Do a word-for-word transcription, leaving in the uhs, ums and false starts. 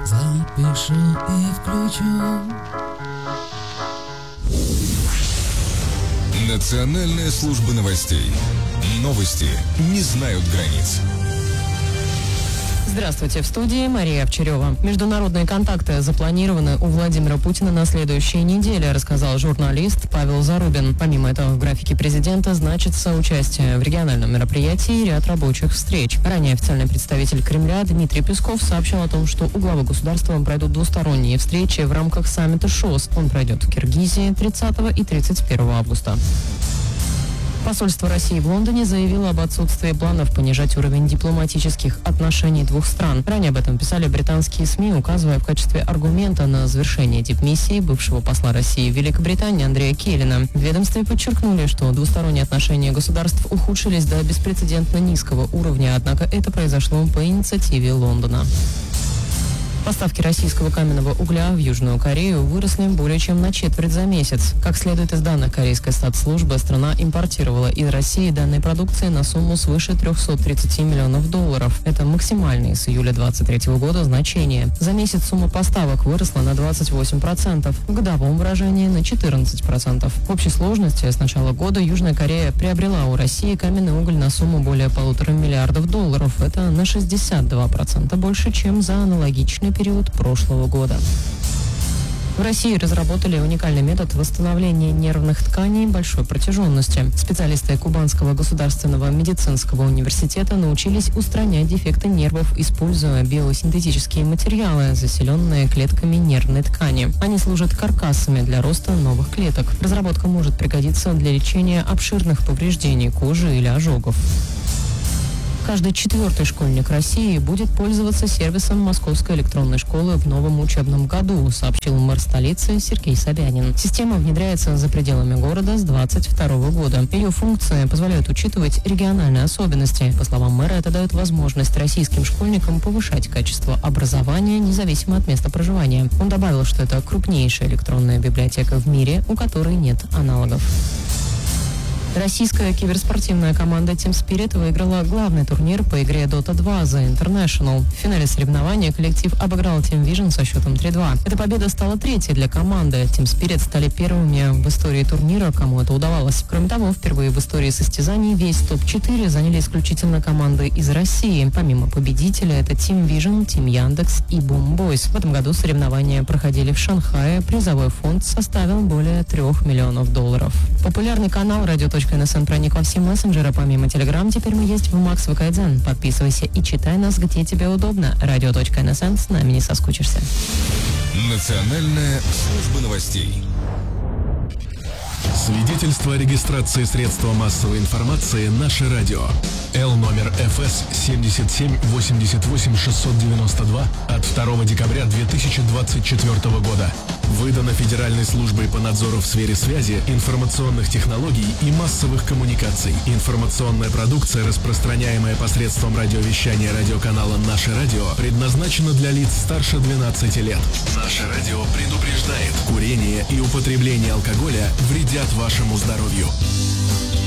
Запишу и включу. Национальная служба новостей. Новости не знают границ. Здравствуйте, в студии Мария Овчарева. Международные контакты запланированы у Владимира Путина на следующей неделе, рассказал журналист Павел Зарубин. Помимо этого, в графике президента значится участие в региональном мероприятии и ряд рабочих встреч. Ранее официальный представитель Кремля Дмитрий Песков сообщил о том, что у главы государства пройдут двусторонние встречи в рамках саммита ШОС. Он пройдет в Киргизии тридцатого и тридцать первого августа. Посольство России в Лондоне заявило об отсутствии планов понижать уровень дипломатических отношений двух стран. Ранее об этом писали британские СМИ, указывая в качестве аргумента на завершение дипмиссии бывшего посла России в Великобритании Андрея Келлина. В ведомстве подчеркнули, что двусторонние отношения государств ухудшились до беспрецедентно низкого уровня, однако это произошло по инициативе Лондона. Поставки российского каменного угля в Южную Корею выросли более чем на четверть за месяц. Как следует из данных Корейской статслужбы, страна импортировала из России данной продукции на сумму свыше триста тридцать миллионов долларов. Это максимальные с июля двадцать третьего года значения. За месяц сумма поставок выросла на двадцать восемь процентов, в годовом выражении на четырнадцать процентов. В общей сложности с начала года Южная Корея приобрела у России каменный уголь на сумму более полутора миллиардов долларов. Это на шестьдесят два процента больше, чем за аналогичный период прошлого года. В России разработали уникальный метод восстановления нервных тканей большой протяженности. Специалисты Кубанского государственного медицинского университета научились устранять дефекты нервов, используя биосинтетические материалы, заселенные клетками нервной ткани. Они служат каркасами для роста новых клеток. Разработка может пригодиться для лечения обширных повреждений кожи или ожогов. Каждый четвертый школьник России будет пользоваться сервисом Московской электронной школы в новом учебном году, сообщил мэр столицы Сергей Собянин. Система внедряется за пределами города с двадцать второго года. Ее функции позволяют учитывать региональные особенности. По словам мэра, это дает возможность российским школьникам повышать качество образования независимо от места проживания. Он добавил, что это крупнейшая электронная библиотека в мире, у которой нет аналогов. Российская киберспортивная команда Team Spirit выиграла главный турнир по игре Dota два The International. В финале соревнования коллектив обыграл Team Vision со счетом три-два. Эта победа стала третьей для команды. Team Spirit стали первыми в истории турнира, кому это удавалось. Кроме того, впервые в истории состязаний весь топ четыре заняли исключительно команды из России. Помимо победителя, это Team Vision, Team Яндекс и Boom Boys. В этом году соревнования проходили в Шанхае. Призовой фонд составил более трех миллионов долларов. Популярный канал радио точка эн эс эн проник во все мессенджеры. Помимо Telegram, теперь мы есть в Макс ВК-Дзен. Подписывайся и читай нас, где тебе удобно. радио точка эн эс эн, с нами не соскучишься. Национальная служба новостей. Свидетельство о регистрации средства массовой информации «Наше радио». Л номер эф эс семьдесят семь восемьдесят восемь шестьсот девяносто два от второго декабря две тысячи двадцать четвёртого года. Выдано Федеральной службой по надзору в сфере связи, информационных технологий и массовых коммуникаций. Информационная продукция, распространяемая посредством радиовещания радиоканала «Наше радио», предназначена для лиц старше двенадцати лет. «Наше радио» предупреждает: курение и употребление алкоголя вредят вашему здоровью.